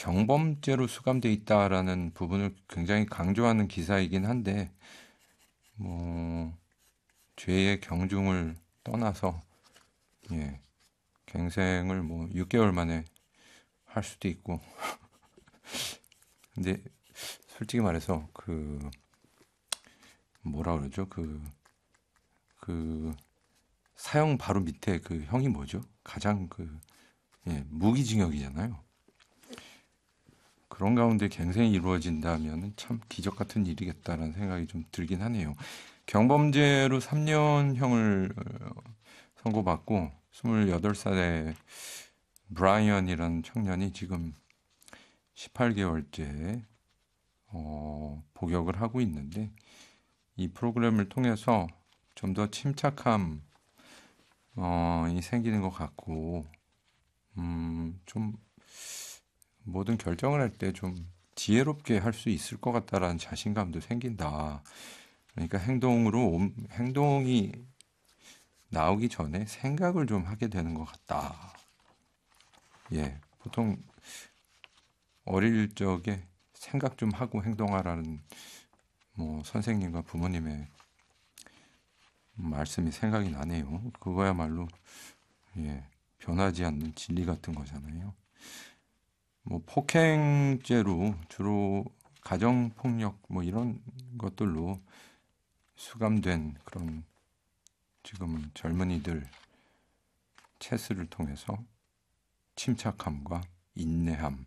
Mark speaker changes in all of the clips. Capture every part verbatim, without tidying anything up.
Speaker 1: 경범죄로 수감돼 있다라는 부분을 굉장히 강조하는 기사이긴 한데 뭐 죄의 경중을 떠나서 예, 갱생을 뭐 육 개월 만에 할 수도 있고 근데 솔직히 말해서 그 뭐라 그러죠? 그, 그 사형 바로 밑에 그 형이 뭐죠? 가장 그 예, 무기징역이잖아요. 그런 가운데 갱생이 이루어진다면 참 기적 같은 일이겠다라는 생각이 좀 들긴 하네요. 경범죄로 삼 년형을 선고받고 스물여덟 살의 브라이언이라는 청년이 지금 십팔 개월째 어, 복역을 하고 있는데 이 프로그램을 통해서 좀 더 침착함이 어, 생기는 것 같고 음, 좀 모든 결정을 할 때 좀 지혜롭게 할 수 있을 것 같다라는 자신감도 생긴다. 그러니까 행동으로 행동이 나오기 전에 생각을 좀 하게 되는 것 같다. 예, 보통 어릴 적에 생각 좀 하고 행동하라는 뭐 선생님과 부모님의 말씀이 생각이 나네요. 그거야말로 예, 변하지 않는 진리 같은 거잖아요. 뭐 폭행죄로 주로 가정폭력 뭐 이런 것들로 수감된 그런 지금 젊은이들 체스를 통해서 침착함과 인내함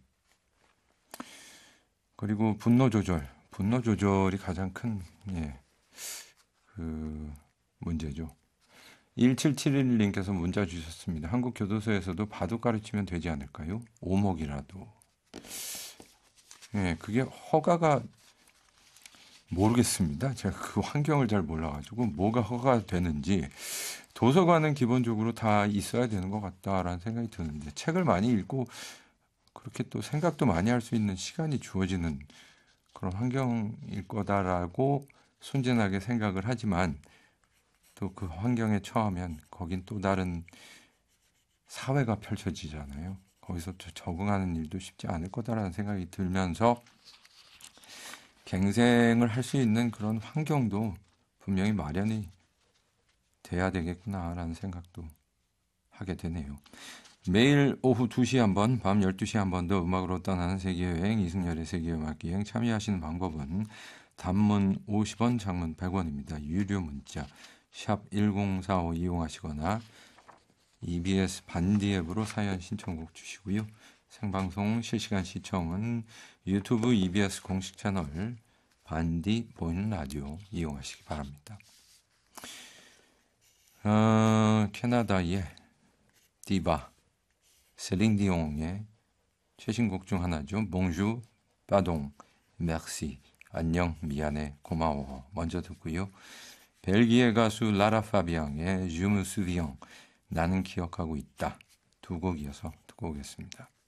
Speaker 1: 그리고 분노 조절, 분노 조절이 가장 큰 예, 그 문제죠. 일칠칠일님께서 문자 주셨습니다. 한국 교도소에서도 바둑 가르치면 되지 않을까요? 오목이라도. 예, 그게 허가가 모르겠습니다. 제가 그 환경을 잘 몰라가지고 뭐가 허가가 되는지 도서관은 기본적으로 다 있어야 되는 것 같다라는 생각이 드는데 책을 많이 읽고 그렇게 또 생각도 많이 할 수 있는 시간이 주어지는 그런 환경일 거다라고 순진하게 생각을 하지만 또 그 환경에 처하면 거긴 또 다른 사회가 펼쳐지잖아요. 거기서 적응하는 일도 쉽지 않을 거다라는 생각이 들면서 갱생을 할 수 있는 그런 환경도 분명히 마련이 돼야 되겠구나라는 생각도 하게 되네요. 매일 오후 두 시 한 번, 밤 열두 시 한 번 더 음악으로 떠나는 세계여행 이승열의 세계음악여행 참여하시는 방법은 단문 오십 원, 장문 백 원입니다. 유료 문자 샵 일공사오 이용하시거나 이비에스 반디 앱으로 사연 신청곡 주시고요. 생방송 실시간 시청은 유튜브 이비에스 공식 채널 반디 보이는 라디오 이용하시기 바랍니다. 어, 캐나다의 디바 셀링 디옹의 최신곡 중 하나죠. 봉주, 빠동, 맥시, 안녕, 미안해, 고마워 먼저 듣고요. 벨기에 가수 라라 파비앙의 Je me souviens, 나는 기억하고 있다 두 곡 이어서 듣고 오겠습니다.